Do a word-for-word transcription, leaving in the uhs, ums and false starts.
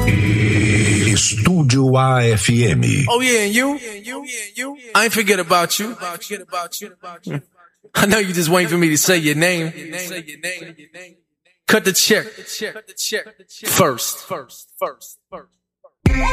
Estúdio A F M. Oh yeah, and you? I ain't forget about you. I know you just waiting for me to say your name. Cut the check. First. First. First. First.